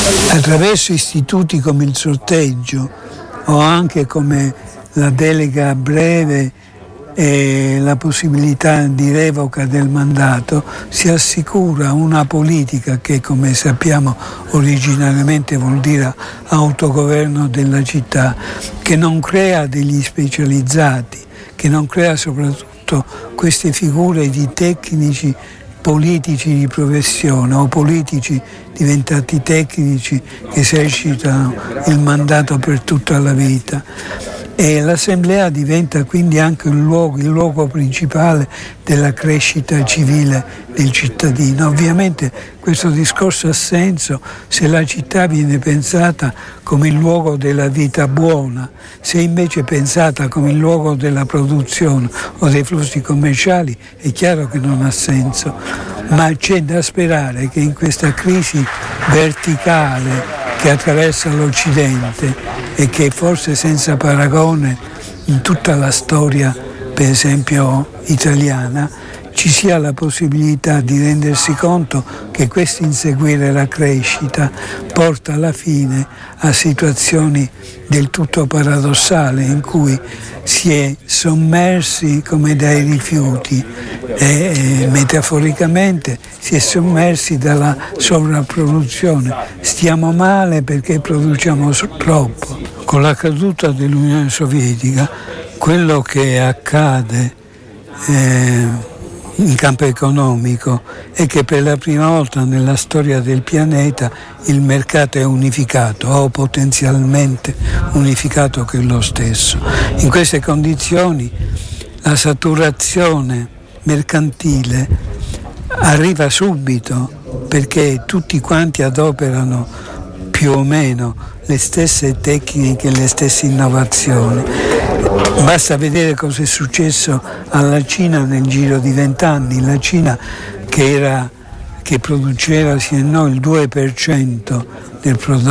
Attraverso istituti come il sorteggio o anche come la delega a breve e la possibilità di revoca del mandato si assicura una politica che, come sappiamo, originariamente vuol dire autogoverno della città, che non crea degli specializzati, che non crea soprattutto queste figure di tecnici politici di professione o politici diventati tecnici che esercitano il mandato per tutta la vita. E l'assemblea diventa quindi anche il luogo principale della crescita civile del cittadino. Ovviamente questo discorso ha senso se la città viene pensata come il luogo della vita buona, se invece è pensata come il luogo della produzione o dei flussi commerciali è chiaro che non ha senso, ma c'è da sperare che in questa crisi verticale che attraversa l'Occidente e che forse senza paragone in tutta la storia, per esempio italiana, ci sia la possibilità di rendersi conto che questo inseguire la crescita porta alla fine a situazioni del tutto paradossali in cui si è sommersi come dai rifiuti e metaforicamente si è sommersi dalla sovrapproduzione. Stiamo male perché produciamo troppo. Con la caduta dell'Unione Sovietica quello che accade in campo economico è che per la prima volta nella storia del pianeta il mercato è unificato o potenzialmente unificato che è lo stesso. In queste condizioni la saturazione mercantile arriva subito perché tutti quanti adoperano più o meno le stesse tecniche, le stesse innovazioni. Basta vedere cosa è successo alla Cina nel giro di 20 anni. La Cina che produceva sì e no il 2% del prodotto